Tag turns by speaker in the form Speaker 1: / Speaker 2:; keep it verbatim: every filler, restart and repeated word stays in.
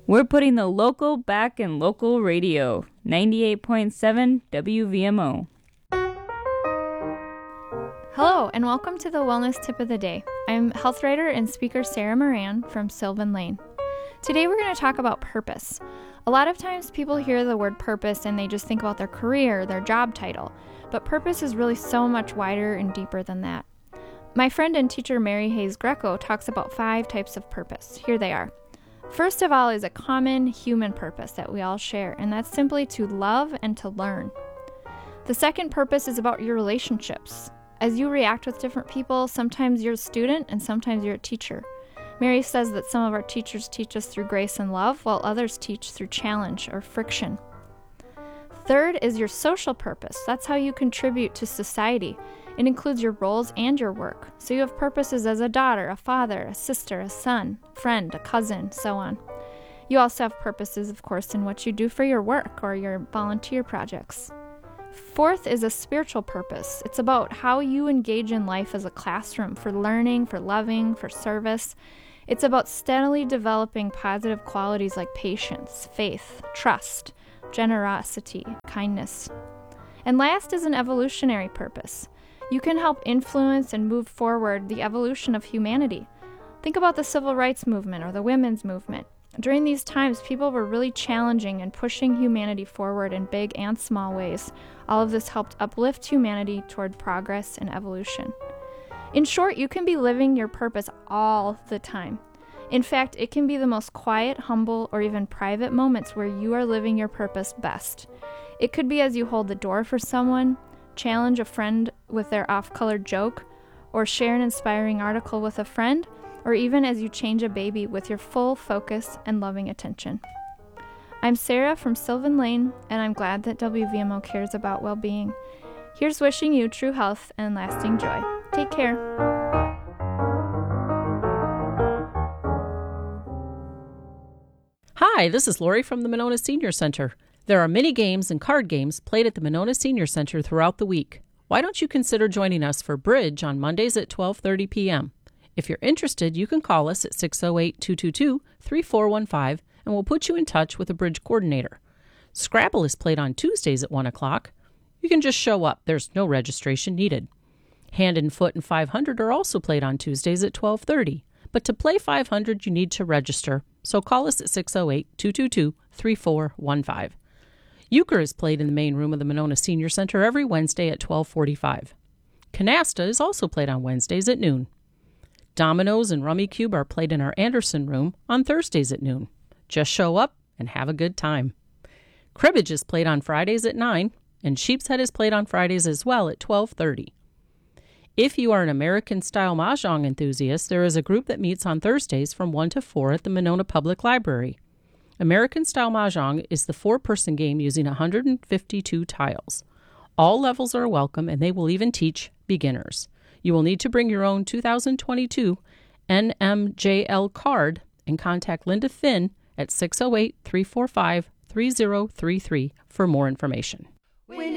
Speaker 1: We're putting the local back in local radio. ninety-eight point seven W V M O.
Speaker 2: Hello, and welcome to the Wellness Tip of the Day. I'm health writer and speaker Sarah Moran from Sylvan Lane. Today we're going to talk about purpose. A lot of times people hear the word purpose and they just think about their career, their job title. But purpose is really so much wider and deeper than that. My friend and teacher Mary Hayes Greco talks about five types of purpose. Here they are. First of all is a common human purpose that we all share, and that's simply to love and to learn. The second purpose is about your relationships. As you react with different people, sometimes you're a student and sometimes you're a teacher. Mary says that some of our teachers teach us through grace and love, while others teach through challenge or friction. Third is your social purpose. That's how you contribute to society. It includes your roles and your work. So you have purposes as a daughter, a father, a sister, a son, friend, a cousin, so on. You also have purposes, of course, in what you do for your work or your volunteer projects. Fourth is a spiritual purpose. It's about how you engage in life as a classroom for learning, for loving, for service. It's about steadily developing positive qualities like patience, faith, trust, generosity, kindness. And last is an evolutionary purpose. You can help influence and move forward the evolution of humanity. Think about the civil rights movement or the women's movement. During these times, people were really challenging and pushing humanity forward in big and small ways. All of this helped uplift humanity toward progress and evolution. In short, you can be living your purpose all the time. In fact, it can be the most quiet, humble, or even private moments where you are living your purpose best. It could be as you hold the door for someone, challenge a friend with their off-color joke, or share an inspiring article with a friend, or even as you change a baby with your full focus and loving attention. I'm Sarah from Sylvan Lane, and I'm glad that W V M O cares about well-being. Here's wishing you true health and lasting joy. Take care.
Speaker 3: Hi, this is Lori from the Monona Senior Center. There are mini games and card games played at the Monona Senior Center throughout the week. Why don't you consider joining us for Bridge on Mondays at twelve thirty p.m.? If you're interested, you can call us at six oh eight, two two two, three four one five and we'll put you in touch with a Bridge coordinator. Scrabble is played on Tuesdays at one o'clock. You can just show up. There's no registration needed. Hand and Foot and five hundred are also played on Tuesdays at twelve thirty. But to play five hundred, you need to register. So call us at six oh eight, two two two, three four one five. Euchre is played in the main room of the Monona Senior Center every Wednesday at twelve forty-five. Canasta is also played on Wednesdays at noon. Dominoes and Rummy Cube are played in our Anderson room on Thursdays at noon. Just show up and have a good time. Cribbage is played on Fridays at nine, and Sheep's Head is played on Fridays as well at twelve thirty. If you are an American-style Mahjong enthusiast, there is a group that meets on Thursdays from one to four at the Monona Public Library. American-style Mahjong is the four-person game using one hundred fifty-two tiles. All levels are welcome, and they will even teach beginners. You will need to bring your own two thousand twenty-two N M J L card and contact Linda Finn at six oh eight, three four five, three oh three three for more information.
Speaker 4: When